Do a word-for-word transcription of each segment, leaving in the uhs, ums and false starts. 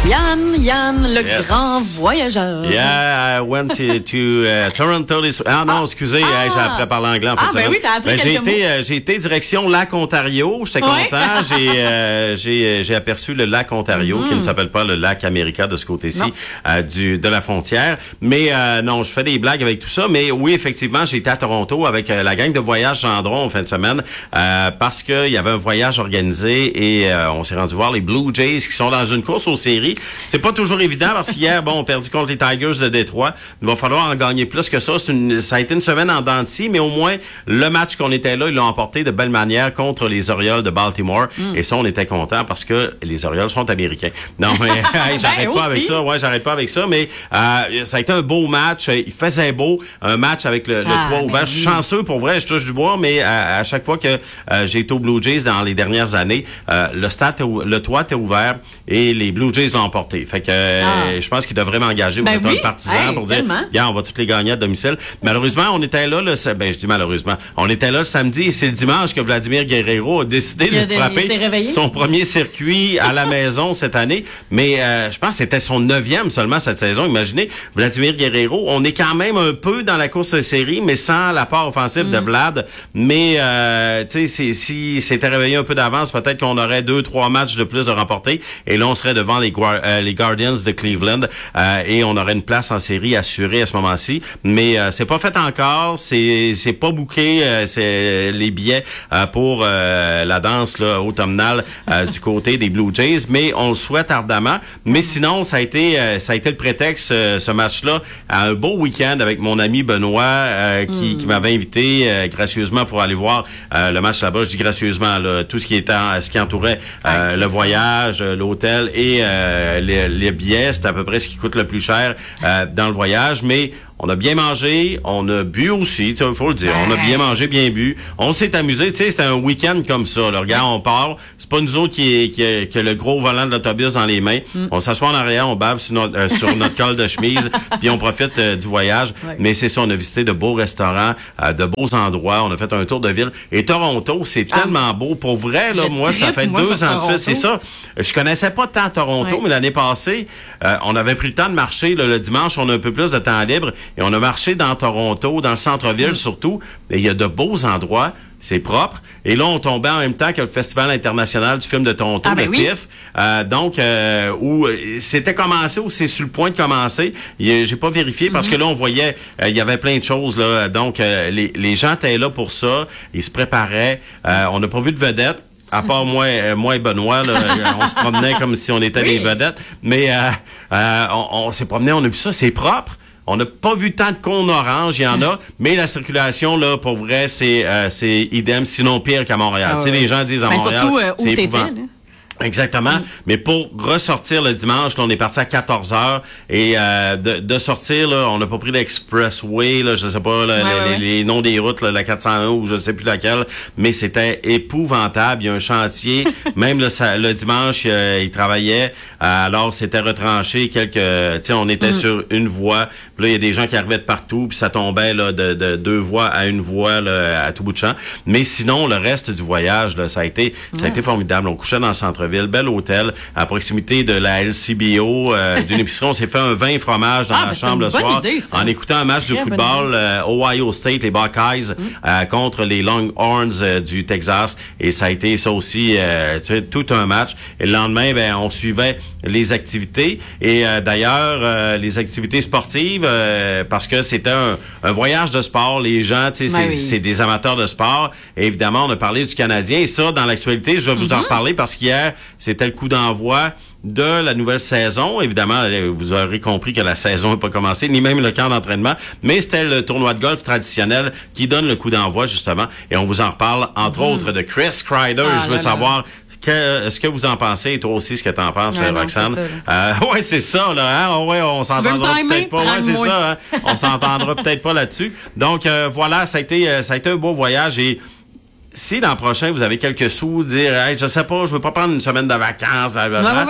Yann, Yann, le yes. grand voyageur. Yeah, I went to, to uh, Toronto. This... Ah non, excusez, ah. hey, j'ai appris à parler anglais en fait. Ah ben oui, t'as appris ben, quelques j'ai été, mots. euh, j'ai été direction lac Ontario. J'étais ouais. content. j'ai, euh, j'ai, j'ai aperçu le lac Ontario, mm. qui ne s'appelle pas le lac America de ce côté-ci euh, du de la frontière. Mais euh, non, je fais des blagues avec tout ça. Mais oui, effectivement, j'ai été à Toronto avec euh, la gang de voyage Gendron en fin de semaine euh, parce que il y avait un voyage organisé et euh, on s'est rendu voir les Blue Jays qui sont dans une course aux séries. C'est pas toujours évident parce qu'hier, bon, on a perdu contre les Tigers de Détroit. Il va falloir en gagner plus que ça. C'est une, ça a été une semaine en dents de scie, mais au moins, le match qu'on était là, ils l'ont emporté de belle manière contre les Orioles de Baltimore. Mm. Et ça, on était contents parce que les Orioles sont américains. Non, mais hey, j'arrête ben, pas avec ça. Ouais, j'arrête pas avec ça, mais euh, ça a été un beau match. Il faisait beau. Un match avec le, le ah, toit ouvert. Je suis chanceux, pour vrai, je touche du bois, mais à, à chaque fois que euh, j'ai été aux Blue Jays dans les dernières années, euh, le stade, le toit était ouvert et les Blue Jays l'ont emporté. Fait que euh, ah. je pense qu'ils devraient m'engager ben autant oui. de partisans hey, pour tellement. dire, yeah, on va toutes les gagner à domicile. Malheureusement, on était là, le, ben je dis malheureusement, on était là le samedi et c'est le dimanche que Vladimir Guerrero a décidé de des, frapper son premier circuit à la maison cette année. Mais euh, je pense que c'était son neuvième seulement cette saison. Imaginez, Vladimir Guerrero, on est quand même un peu dans la course de série, mais sans la part offensive mm. de Vlad. Mais euh, tu sais, si c'était réveillé un peu d'avance, peut-être qu'on aurait deux, trois matchs de plus de remporter. Et là, on serait devant les, euh, les Guardians de Cleveland euh, et on aurait une place en série assurée à ce moment-ci. Mais euh, c'est pas fait encore, c'est c'est pas booké, euh, c'est les billets euh, pour euh, la danse là automnale euh, du côté des Blue Jays, mais on le souhaite ardemment. Mais sinon, ça a été euh, ça a été le prétexte euh, ce match-là à un beau week-end avec mon ami Benoît euh, qui, mm. qui m'avait invité euh, gracieusement pour aller voir euh, le match là-bas. Je dis gracieusement là, tout ce qui était en, ce qui entourait euh, le voyage, l'hôtel et euh, les, les billets, c'est à peu près ce qui coûte le plus cher euh, dans le voyage, mais on a bien mangé, on a bu aussi, tu sais, il faut le dire. On a bien mangé, bien bu. On s'est amusé, tu sais, c'était un week-end comme ça. Là. Regarde, on part. C'est pas nous autres qui qui, qui a le gros volant de l'autobus dans les mains. Mm. On s'assoit en arrière, on bave sur notre, euh, sur notre col de chemise, puis on profite euh, du voyage. Ouais. Mais c'est ça, on a visité de beaux restaurants, euh, de beaux endroits. On a fait un tour de ville. Et Toronto, c'est ah. tellement beau. Pour vrai, là, moi, ça fait moi, deux ans de suite. C'est ça. Je connaissais pas tant Toronto, ouais. mais l'année passée, euh, on avait pris le temps de marcher. Là, le dimanche, on a un peu plus de temps libre. Et on a marché dans Toronto, dans le centre-ville mmh. surtout. Et il y a de beaux endroits. C'est propre. Et là, on tombait en même temps que le Festival international du film de Toronto, ah, ben le oui. T I F. Euh, donc, euh, où c'était commencé, ou c'est sur le point de commencer. J'ai pas vérifié parce mm-hmm. que là, on voyait, euh, il y avait plein de choses, là. Donc, euh, les, les gens étaient là pour ça. Ils se préparaient. Euh, on n'a pas vu de vedette. À part moi, euh, moi et Benoît, là, on se promenait comme si on était oui. des vedettes. Mais euh, euh, on, on s'est promené, on a vu ça, c'est propre. On n'a pas vu tant de cônes orange, il y en a, mais la circulation, là, pour vrai, c'est euh, c'est idem, sinon pire qu'à Montréal. Ah, tu sais, ouais. les gens disent à ben, Montréal, surtout, euh, c'est épouvant. Exactement. Mm. Mais pour ressortir le dimanche, là, on est parti à quatorze heures et euh, de, de sortir, là, on n'a pas pris l'expressway, là, je sais pas là, ouais, les, ouais. les, les noms des routes, là, la quatre cent un ou je sais plus laquelle, mais c'était épouvantable. Il y a un chantier, même le, le dimanche, euh, il travaillait, euh, alors c'était retranché quelques, tu sais, on était mm. sur une voie, puis là il y a des gens qui arrivaient de partout, puis ça tombait là de, de deux voies à une voie là, à tout bout de champ. Mais sinon, le reste du voyage, là, ça a été, ça a été formidable. On couchait dans le centre-ville. Bel hôtel à proximité de la L C B O, euh, d'une épicerie. On s'est fait un vin fromage dans ah, la chambre le soir idée, en écoutant un match de football euh, Ohio State, les Buckeyes mm. euh, contre les Longhorns euh, du Texas. Et ça a été ça aussi, euh, tu sais, tout un match. Et le lendemain, ben, on suivait les activités. Et euh, d'ailleurs, euh, les activités sportives, euh, parce que c'était un, un voyage de sport. Les gens, tu sais, c'est, oui. c'est des amateurs de sport. Et évidemment, on a parlé du Canadien. Et ça, dans l'actualité, je vais vous mm-hmm. en reparler parce qu'hier, c'était le coup d'envoi de la nouvelle saison. Évidemment, vous aurez compris que la saison n'a pas commencé, ni même le camp d'entraînement, mais c'était le tournoi de golf traditionnel qui donne le coup d'envoi, justement. Et on vous en reparle, entre mmh. autres, de Chris Kreider. Ah, Je veux là, savoir... Là. Que, ce que vous en pensez, et toi aussi, ce que t'en penses, ouais, Roxane. Non, c'est euh, ouais, c'est ça, là, hein? Ouais, on s'entendra peut-être pas. Ouais, c'est ça, hein? On s'entendra peut-être pas là-dessus. Donc, euh, voilà, ça a été, ça a été un beau voyage et si l'an prochain, vous avez quelques sous, dire, hey, je sais pas, je veux pas prendre une semaine de vacances, blablabla, oui, oui.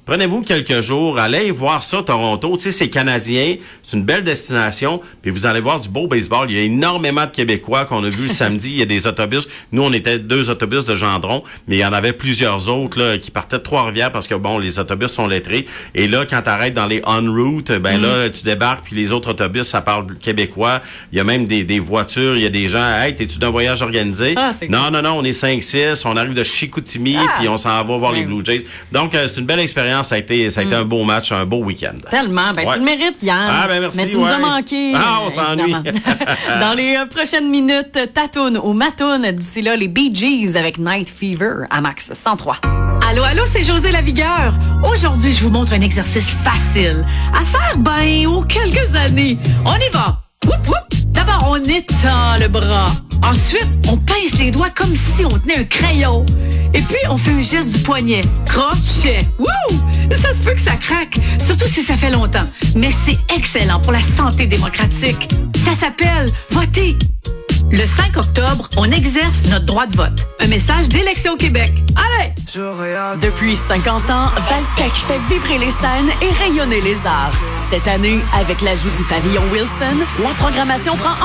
Prenez-vous quelques jours, allez voir ça, Toronto. Tu sais, c'est canadien, c'est une belle destination, puis vous allez voir du beau baseball. Il y a énormément de Québécois qu'on a vu le samedi. Il y a des autobus. Nous, on était deux autobus de Gendron, mais il y en avait plusieurs autres là qui partaient de Trois-Rivières parce que, bon, les autobus sont lettrés. Et là, quand t'arrêtes dans les en route, ben mm. là, tu débarques, puis les autres autobus, ça parle québécois. Il y a même des, des voitures, il y a des gens, « Hey, t'es-tu d'un voyage organisé? Ah, » Non, cool. non, non, on est cinq six, on arrive de Chicoutimi, ah. puis on s'en va voir mm. les Blue Jays. Donc, euh, c'est une belle expérience. Ça a été, ça a été mm. un beau match, un beau week-end. Tellement. Ben, ouais. tu le mérites, Yann. Ah, ben, merci. Mais tu ouais. nous as manqué. Ah, on s'ennuie. Dans les euh, prochaines minutes, Tatoune ou Matoune. D'ici là, les Bee Gees avec Night Fever à Max cent trois. Allô, allô, c'est José Lavigueur. Aujourd'hui, je vous montre un exercice facile à faire, ben, aux quelques années. On y va. Whoop, whoop. D'abord, on étend le bras. Ensuite, on pince les doigts comme si on tenait un crayon. Et puis, on fait un geste du poignet. Crochet. Wouh! Ça se peut que ça craque, surtout si ça fait longtemps. Mais c'est excellent pour la santé démocratique. Ça s'appelle voter. Le cinq octobre, on exerce notre droit de vote. Un message d'Élection Québec. Allez! Depuis cinquante ans, Vaztec fait vibrer les scènes et rayonner les arts. Cette année, avec l'ajout du pavillon Wilson, la programmation prend